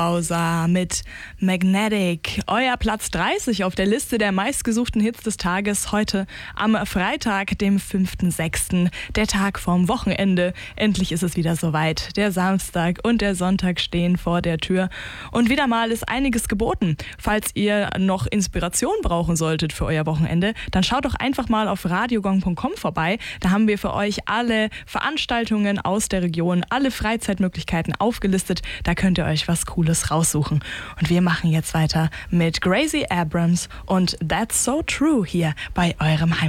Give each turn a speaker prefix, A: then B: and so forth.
A: Bowser mit Magnetic. Euer Platz 30 auf der Liste der meistgesuchten Hits des Tages heute am Freitag, dem 5.6., der Tag vorm Wochenende. Endlich ist es wieder soweit. Der Samstag und der Sonntag stehen vor der Tür. Und wieder mal ist einiges geboten. Falls ihr noch Inspiration brauchen solltet für euer Wochenende, dann schaut doch einfach mal auf radiogong.com vorbei. Da haben wir für euch alle Veranstaltungen aus der Region, alle Freizeitmöglichkeiten aufgelistet. Da könnt ihr euch was Cooles raussuchen. Und wir machen jetzt weiter mit Gracie Abrams und That's So True hier bei eurem